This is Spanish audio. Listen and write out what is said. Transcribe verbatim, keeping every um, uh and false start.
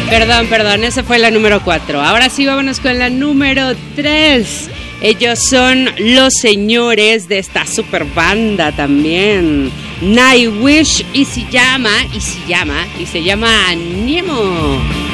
Perdón, perdón, esa fue la número cuatro. Ahora sí, vámonos con la número tres. Ellos son los señores de esta super banda también, Nightwish, y se llama, y se llama, y se llama Nemo.